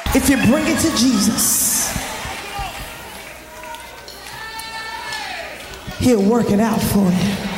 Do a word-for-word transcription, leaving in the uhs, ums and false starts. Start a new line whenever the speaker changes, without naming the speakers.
If you bring it to Jesus, he'll work it out for you.